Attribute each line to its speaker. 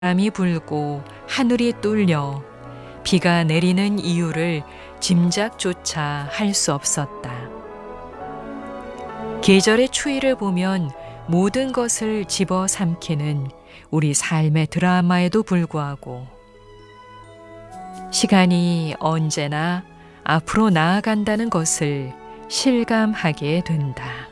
Speaker 1: 바람이 불고 하늘이 뚫려 비가 내리는 이유를 짐작조차 할 수 없었다. 계절의 추위를 보면 모든 것을 집어삼키는 우리 삶의 드라마에도 불구하고 시간이 언제나 앞으로 나아간다는 것을 실감하게 된다.